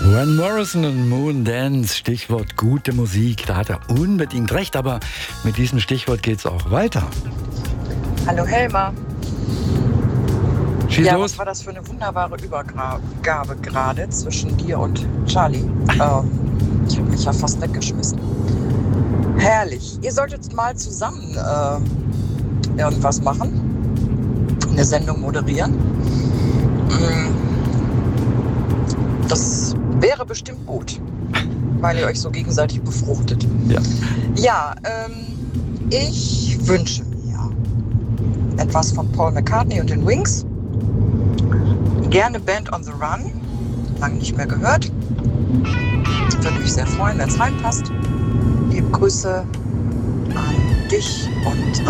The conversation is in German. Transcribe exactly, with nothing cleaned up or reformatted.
Van Morrison und Moondance, Stichwort gute Musik, da hat er unbedingt recht, aber mit diesem Stichwort geht's auch weiter. Hallo Helma. Schieß Ja, los. was war das für eine wunderbare Übergabe gerade zwischen dir und Charlie? Ähm, ich habe mich ja fast weggeschmissen. Herrlich. Ihr solltet mal zusammen äh, irgendwas machen. Eine Sendung moderieren. Mm, Das wäre bestimmt gut, weil ihr euch so gegenseitig befruchtet. Ja. Ja, ähm, ich wünsche mir etwas von Paul McCartney und den Wings. Gerne Band on the Run. Lange nicht mehr gehört. Würde mich sehr freuen, wenn es reinpasst. Liebe Grüße an dich und